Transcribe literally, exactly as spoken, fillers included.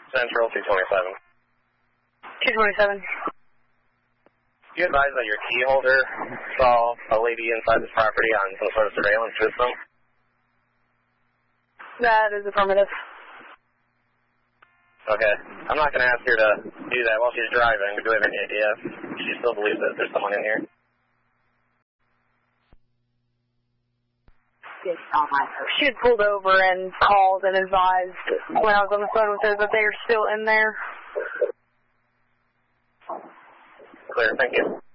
Central two twenty-seven. two twenty-seven. You advise that your key holder saw a lady inside this property on some sort of surveillance system? That is affirmative. Okay. I'm not going to ask her to do that while she's driving, but do we have any idea if she still believes that there's someone in here? She had pulled over and called and advised when I was on the phone with her that they are still in there. Clear, thank you.